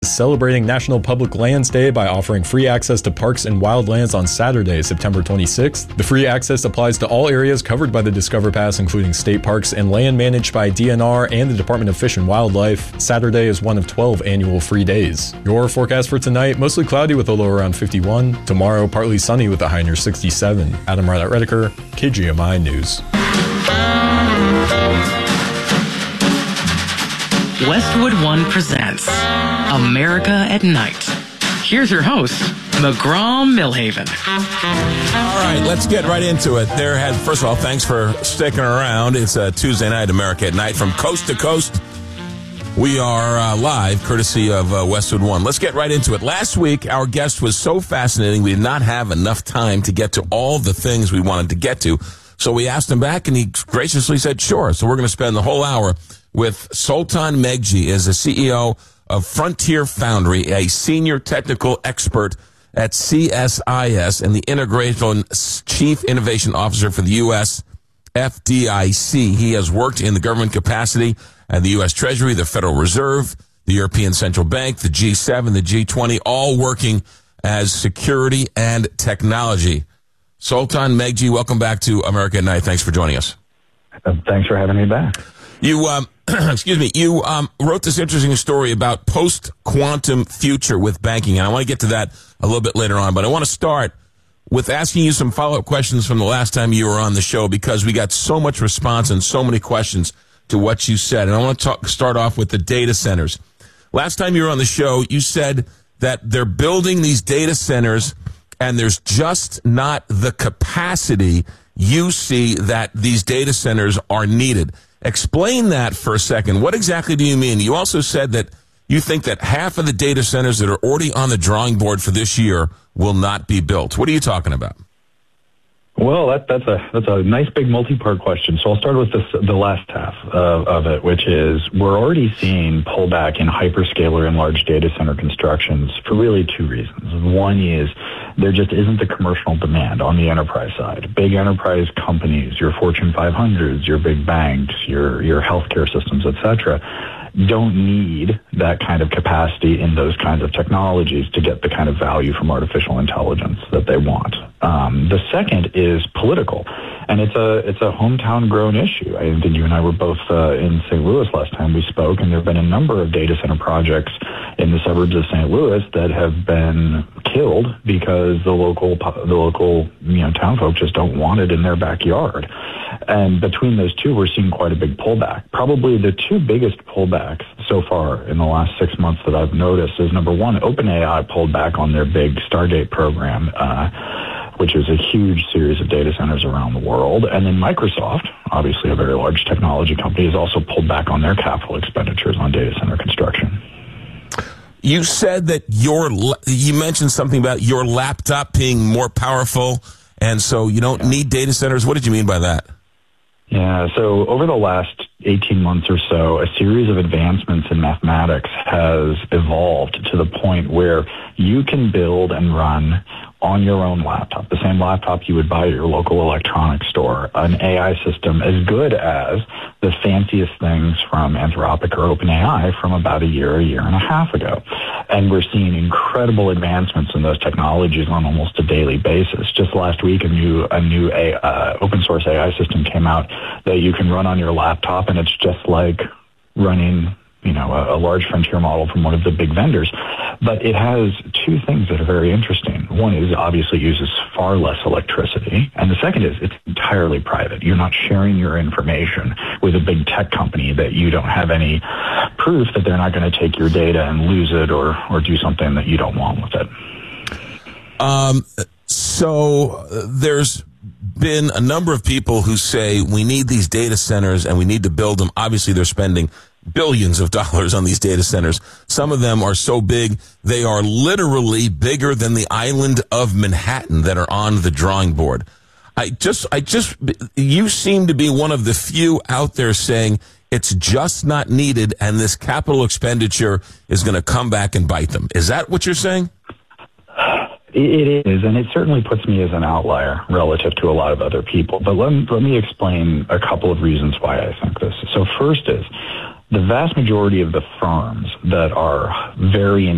Celebrating National Public Lands Day by offering free access to parks and wildlands on Saturday, September 26th. The free access applies to all areas covered by the Discover Pass, including state parks and land managed by DNR and the Department of Fish and Wildlife. Saturday is one of 12 annual free days. Your forecast for tonight, mostly cloudy with a low around 51. Tomorrow, partly sunny with a high near 67. Adam Redeker, KGMI News. Westwood One presents America at Night. Here's your host, McGraw Millhaven. All right, let's get right into it. First of all, thanks for sticking around. It's a Tuesday night, America at Night, from coast to coast. We are live, courtesy of Westwood One. Let's get right into it. Last week, our guest was so fascinating, we did not have enough time to get to all the things we wanted to get to. So we asked him back, and he graciously said, sure. So we're going to spend the whole hour with Sultan Meghji, as the CEO of Frontier Foundry, a senior technical expert at CSIS and the Integration Chief Innovation Officer for the U.S. FDIC. He has worked in the government capacity at the U.S. Treasury, the Federal Reserve, the European Central Bank, the G7, the G20, all working as security and technology. Sultan Meghji, welcome back to America at Night. Thanks for joining us. Thanks for having me back. You, you wrote this interesting story about post-quantum future with banking, and I want to get to that a little bit later on, but I want to start with asking you some follow-up questions from the last time you were on the show, because we got so much response and so many questions to what you said, and I want to start off with the data centers. Last time you were on the show, you said that they're building these data centers, and there's just not the capacity you see that these data centers are needed. Explain that for a second. What exactly do you mean? You also said that you think that half of the data centers that are already on the drawing board for this year will not be built. What are you talking about? Well, that's a nice big multi-part question. So I'll start with the last half of it, which is we're already seeing pullback in hyperscaler and large data center constructions for really two reasons. One is there just isn't the commercial demand on the enterprise side. Big enterprise companies, your Fortune 500s, your big banks, your healthcare systems, et cetera, don't need that kind of capacity in those kinds of technologies to get the kind of value from artificial intelligence that they want. The second is political, and it's a hometown grown issue. I think you and I were both in St. Louis last time we spoke, and there have been a number of data center projects in the suburbs of St. Louis that have been killed because the local town folk just don't want it in their backyard. And between those two, we're seeing quite a big pullback. Probably the two biggest pullbacks so far in the last 6 months that I've noticed is, number one, OpenAI pulled back on their big Stargate program, which is a huge series of data centers around the world. And then Microsoft, obviously a very large technology company, has also pulled back on their capital expenditures on data center construction. You said that you mentioned something about your laptop being more powerful, and so you don't need data centers. What did you mean by that? Yeah, so over the last 18 months or so, a series of advancements in mathematics has evolved to the point where you can build and run on your own laptop, the same laptop you would buy at your local electronics store, an AI system as good as the fanciest things from Anthropic or OpenAI from about a year and a half ago. And we're seeing incredible advancements in those technologies on almost a daily basis. Just last week, a new open source AI system came out that you can run on your laptop, and it's just like running a large frontier model from one of the big vendors. But it has two things that are very interesting. One is obviously uses far less electricity. And the second is it's entirely private. You're not sharing your information with a big tech company that you don't have any proof that they're not going to take your data and lose it or do something that you don't want with it. So there's been a number of people who say we need these data centers and we need to build them. Obviously, they're spending billions of dollars on these data centers. Some of them are so big, they are literally bigger than the island of Manhattan that are on the drawing board. You seem to be one of the few out there saying it's just not needed and this capital expenditure is going to come back and bite them. Is that what you're saying? It is, and it certainly puts me as an outlier relative to a lot of other people. But let me explain a couple of reasons why I think this. So first is, the vast majority of the firms that are very